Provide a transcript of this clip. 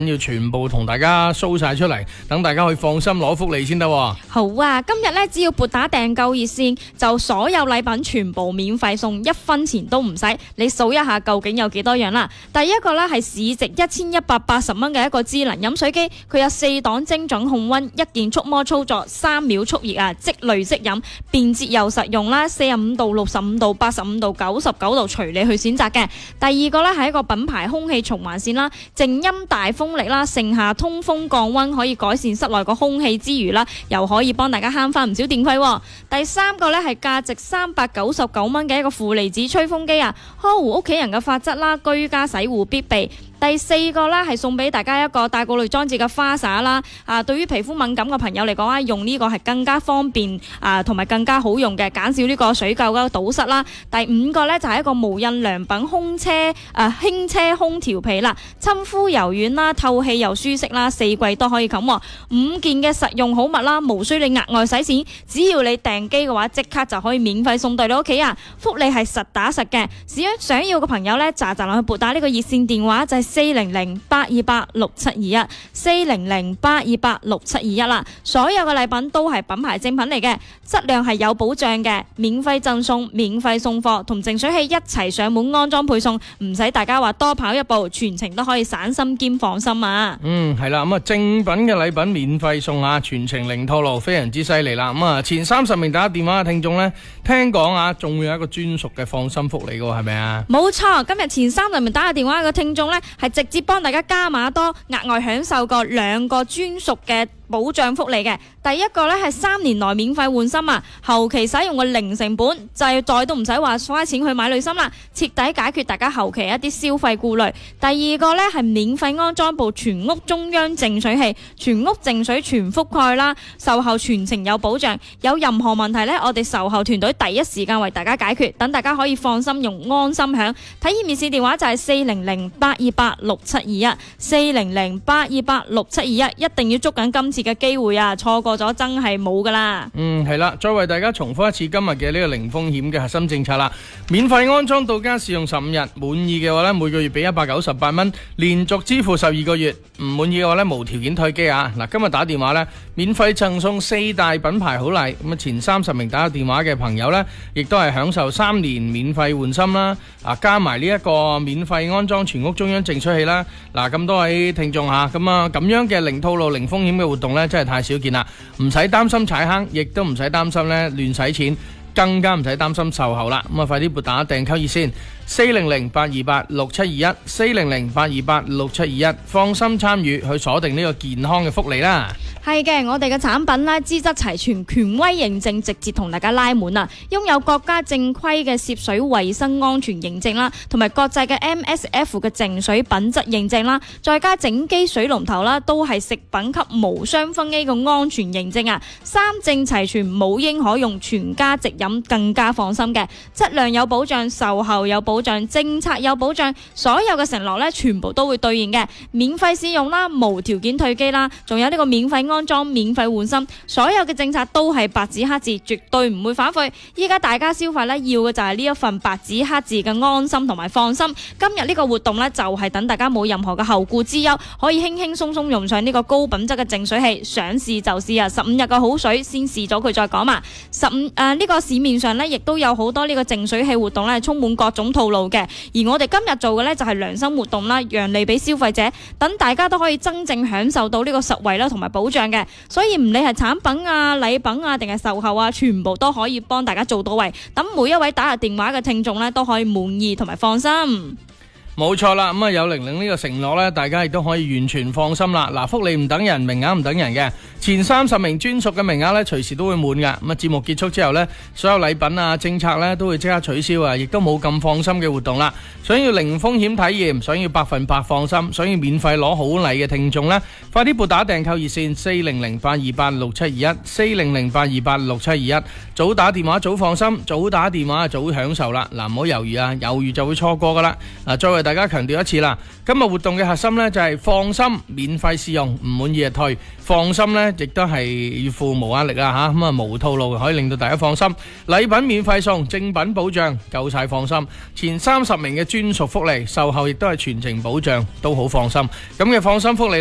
要全部同大家 show 晒出嚟，等大家可以放心攞福利先得。 好啊，今日呢，只要撥打訂購熱線，就所有禮品全部免費送，1分錢都唔使。你數一下究竟有幾多樣啦？第一個呢係市值1180蚊嘅一個智能飲水機，佢有4檔精準控溫，一鍵觸摸操作，3秒速熱啊，即濾即飲，便捷又實用啦。45度、65度、85度、99度，隨你去選擇嘅。第二個呢係一個品牌空氣循環扇啦，靜音大風力啦，盛夏通風降溫，可以改善室內個空氣之餘啦，又可以幫大家慳翻唔少電費。第三個呢係價值399蚊嘅一個負離子吹風機啊，呵護屋企人嘅髮質啦，居家洗護必備。第四個呢係送俾大家一個帶過濾裝置嘅花灑啦，對於皮膚敏感嘅朋友嚟講用呢個係更加方便同埋更加好用嘅，減少呢個水垢嘅堵塞啦。第五個呢就係一個無印良品輕車空調被啦，親膚柔軟啦，透氣又舒適啦，4季都可以冚。5件嘅實用好物啦，無需你額外使錢，只要你訂機嘅話，即刻就可以免費送到你屋企啊！福利係實打實嘅，想要嘅朋友呢，喳喳落去撥打呢個熱線電話就係400-828-6721 400-828-6721啦。所有嘅禮品都係品牌正品嚟嘅，質量係有保障嘅，免費贈送、免費送貨同淨水器一齊上門安裝配送，唔使大家話多跑一步，全程都可以省心兼放心啊！ 係啦，咁啊正品嘅禮品免費送啊，全程零套路，非常之犀利啦！咁啊前30名打電話嘅聽眾呢，聽講啊，仲會有一個專屬嘅放心福利嘅喎，係咪啊？冇錯，今日前30名打嘅電話嘅聽眾呢，係直接幫大家加碼多，額外享受過2個專屬嘅保障福利嘅。第一個呢係3年內免費換芯啊，後期使用嘅零成本，就係再都唔使話花錢去買濾芯啦，徹底解決大家後期一啲消費顧慮。第二個呢係免費安裝部全屋中央淨水器，全屋淨水全覆蓋啦，售後全程有保障，有任何問題呢，我哋售後團隊第一時間為大家解決，等大家可以放心用，安心享。體驗熱線電話就係400-828-6721 400-828-6721，一定要捉緊今次嘅機會啊！錯過咗真係冇噶啦。 係啦，再為大家重複一次今日嘅呢個零風險嘅核心政策啦。免費安裝到家試用15日，滿意嘅話呢，每個月俾198蚊，連續支付12個月。唔滿意嘅話呢，無條件退機啊！嗱，今日打電話呢，免費贈送4大品牌好禮。咁啊，前30名打電話嘅朋友呢，亦都係享受3年免費換芯啦。加埋呢一個免費安裝全屋中央淨水器啦。嗱，咁多位聽眾吓，咁樣嘅零套路零風險嘅活動呢，真係太少見啦！唔使擔心踩坑，亦都唔使擔心呢亂使錢，更加唔使擔心售後啦。咁啊，快啲撥打訂購熱線400-828-6721 400-828-6721，放心參與去鎖定呢個健康嘅福利啦。 係嘅，我哋嘅產品咧資質齊全，權威認證，直接同大家拉滿啊！擁有國家正規嘅涉水衛生安全認證啦，同埋國際嘅 MSF 嘅淨水品質認證啦，再加整機水龍頭啦，都係食品級無雙酚 A 嘅安全認證啊！3證齊全，冇應可用，全家直飲更加放心嘅，質量有保障，售後有保障，政策有保障，所有嘅承諾咧全部都會兌現嘅，免費試用啦，無條件退機啦，仲有呢個免費安裝、免費換芯，所有嘅政策都係白紙黑字，絕對唔會反悔。依家大家消費咧要嘅就係呢一份白紙黑字嘅安心同埋放心。今日呢個活動咧就係等大家冇任何嘅後顧之憂，可以輕輕鬆鬆用上呢個高品質嘅淨水器，想試就試啊！15日嘅好水先試咗佢再講嘛。呢個市面上咧亦都有好多呢個淨水器活動咧，充滿各種套路嘅。而我哋今日做嘅咧就係良心活動啦，讓利俾消費者，等大家都可以真正享受到呢個實惠啦同埋保障嘅。所以唔理係產品啊、禮品啊定係售後啊，全部都可以幫大家做到位，等每一位打入電話嘅聽眾咧都可以滿意同埋放心。 冇錯啦，咁有玲玲呢個承諾呢，大家亦都可以完全放心啦。嗱，福利唔等人，名額唔等人嘅，前30名專屬嘅名額呢，隨時都會滿噶。咁節目結束之後呢，所有禮品啊、政策呢，都會即刻取消啊，亦都冇咁放心嘅活動啦。想要零風險體驗，想要100%放心，想要免費攞好禮嘅聽眾呢，快啲撥打訂購熱線400-828-6721 400-828-6721，早打電話早放心，早打電話早享受啦。嗱，唔好猶豫啊，猶豫就會錯過噶啦。再為為大家強調一次啦，今日活動嘅核心呢，就係放心免費試用，唔滿意就退。放心呢，亦都係要付無壓力啦嚇，咁啊無套路可以令到大家放心。禮品免費送，正品保障，夠晒放心。前30名嘅專屬福利，售後亦都係全程保障，都好放心。咁嘅放心福利